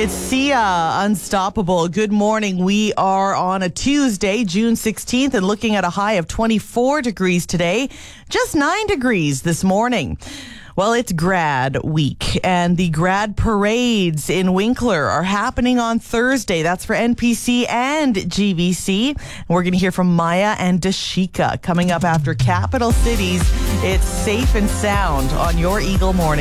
It's Sia, Unstoppable. Good morning. We are on a Tuesday, June 16th, and looking at a high of 24 degrees today. Just 9 degrees this morning. Well, it's grad week, and the grad parades in Winkler are happening on Thursday. That's for NPC and GVC. We're going to hear from Maya and Dashika coming up after Capital Cities. It's Safe and Sound on your Eagle Morning.